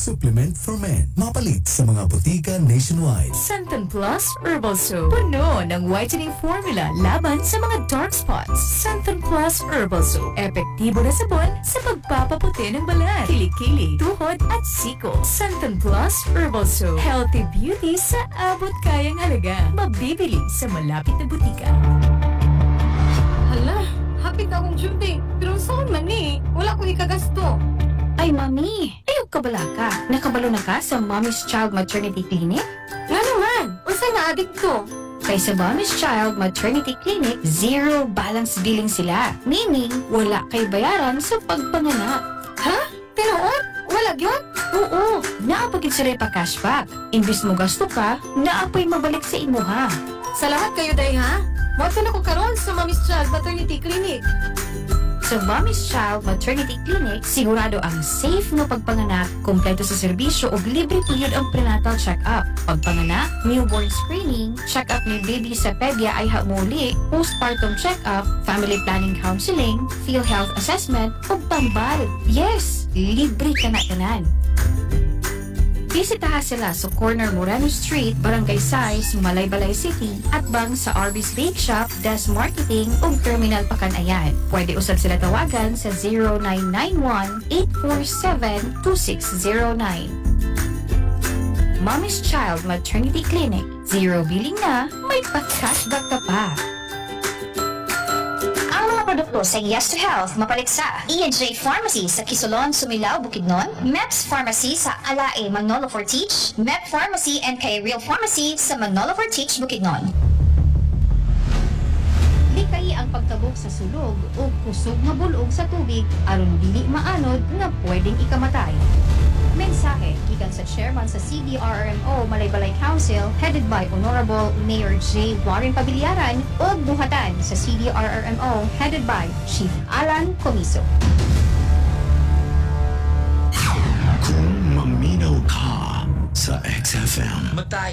supplement for men. Mapalit sa mga butika nationwide. Santan Plus Herbal Soap. Puno ng whitening formula laban sa mga dark spots. Santan Plus Herbal Soap. Epektibo na sabon sa pagpapaputi ng balat, kilikili, tuhod at siko. Santan Plus Herbal Soap. Healthy beauty sa abot kayang halaga. Mabibili sa malapit na butika. Hala, hapit akong duty. Pero saan man wala ko ikagasto. Ay, Mami, ayog ka bala ka? Nakabalo na ka sa Mommy's Child Maternity Clinic? Nga naman, unsay na adik to? Kay sa Mommy's Child Maternity Clinic, zero balance billing sila. Meaning, wala kay bayaran sa pagpanganak. Ha? Tinuod? Wala gyud? Oo, naapagid sila pa cashback. Imbis mo gasto ka, naapay mabalik sa imuha. Salamat kayo, day, ha? Mawag na ko karon sa Mommy's Child Maternity Clinic. Sa Mommy's Child Maternity Clinic, sigurado ang safe no pagpanganak, kompleto sa serbisyo ug libre puyod ang prenatal check-up. Pagpanganak, newborn screening, check-up ni baby sa pedya ay hamuli, postpartum check-up, family planning counseling, field health assessment, ug tambal. Yes, libre ka na tanan. Bisitaha sila sa corner Moreno Street, Barangay Sais, Malaybalay City, at bang sa Arby's Bake Shop, Des Marketing ug Terminal Pakanayan. Pwede usab sila tawagan sa 0991-847-2609. Mommy's Child Maternity Clinic. Zero billing na, may pa-cashback ka pa. Produkto sa Yes to Health mapalit sa E&J Pharmacy sa Kisolon, Sumilao, Bukidnon, MEPS Pharmacy sa Alae, Manolo Fortich, MEP Pharmacy and kay Real Pharmacy sa Manolo Fortich, Bukidnon. Likay ang pagtabok sa sulog o kusog nga bulog sa tubig aron dili maanod nga pwedeng ikamatay. Mensahe gikan sa chairman sa CDRRMO Malaybalay Council headed by Honorable Mayor J. Warren Pabiliaran ug buhatan sa CDRRMO headed by Chief Alan Comiso. Kung maminaw ka sa XFM.